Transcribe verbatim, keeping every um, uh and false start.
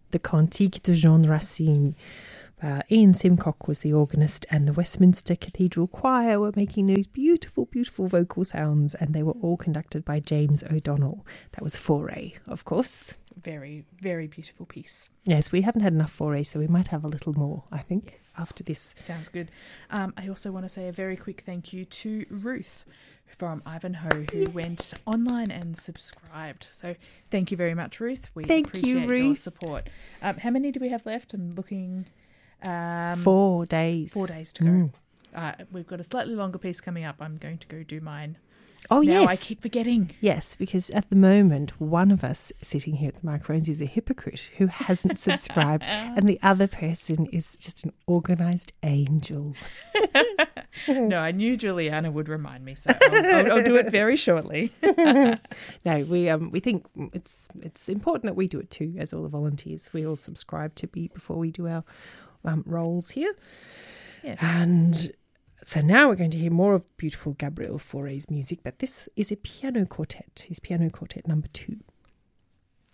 the Cantique de Jean Racine. Uh, Ian Simcock was the organist, and the Westminster Cathedral Choir were making those beautiful, beautiful vocal sounds, and they were all conducted by James O'Donnell. That was Foray, of course. Very, very beautiful piece. Yes, we haven't had enough Foray, so we might have a little more, I think, after this. Sounds good. Um, I also want to say a very quick thank you to Ruth from Ivanhoe, who yeah. went online and subscribed. So thank you very much, Ruth. We thank appreciate you, Ruth. your support. Um, how many do we have left? I'm looking... Um, four days. Four days to go. Mm. Uh, we've got a slightly longer piece coming up. I'm going to go do mine. Oh, now yes. I keep forgetting. Yes, because at the moment, one of us sitting here at the microphones is a hypocrite who hasn't subscribed, and the other person is just an organised angel. No, I knew Juliana would remind me, so I'll, I'll, I'll do it very shortly. No, we um we think it's it's important that we do it too, as all the volunteers. We all subscribe to be before we do our um, roles here. Yes. And so now we're going to hear more of beautiful Gabriel Fauré music, but this is a piano quartet, his piano quartet number two.